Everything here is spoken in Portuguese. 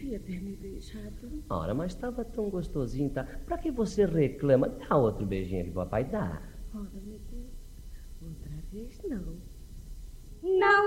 devia ter me beijado. Ora, mas estava tão gostosinho, tá? Pra que você reclama? Dá outro beijinho que o papai dá. Ora, meu Deus, outra vez não. Não